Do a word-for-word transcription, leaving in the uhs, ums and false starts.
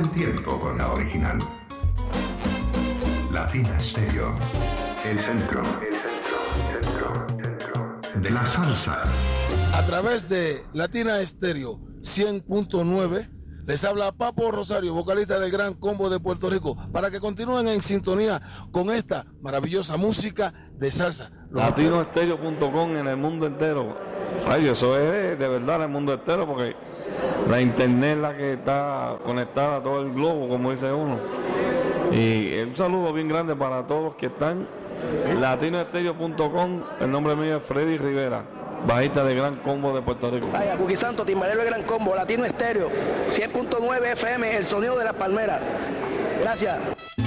el tiempo con la original. Latina Stereo. El centro, el centro, centro, centro de la salsa. A través de Latina Stereo cien punto nueve, les habla Papo Rosario, vocalista del Gran Combo de Puerto Rico, para que continúen en sintonía con esta maravillosa música de salsa. latino estéreo punto com en el mundo entero. Ay, eso es de verdad en el mundo entero, porque la internet es la que está conectada a todo el globo, como dice uno. Y un saludo bien grande para todos los que están. latino estéreo punto com, el nombre mío es Freddy Rivera, bajista de Gran Combo de Puerto Rico. Vaya, Cookie Santo, timbalero de Gran Combo, Latino Estéreo, cien punto nueve F M, el sonido de las palmeras. Gracias.